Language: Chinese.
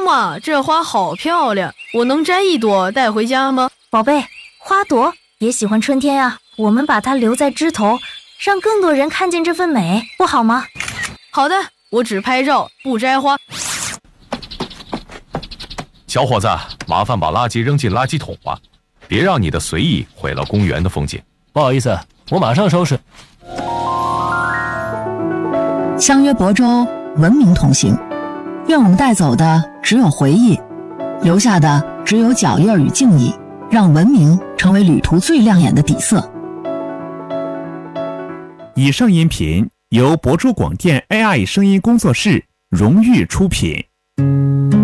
妈，这花好漂亮，我能摘一朵带回家吗？ 宝贝，花朵也喜欢春天啊，我们把它留在枝头，让更多人看见这份美，不好吗？ 好的，我只拍照，不摘花。 小伙子，麻烦把垃圾扔进垃圾桶吧，别让你的随意毁了公园的风景。 不好意思，我马上收拾。 相约亳州，文明同行。愿我们带走的只有回忆，留下的只有脚印与敬意，让文明成为旅途最亮眼的底色。 以上音频由亳州广电 AI 声音工作室荣誉出品。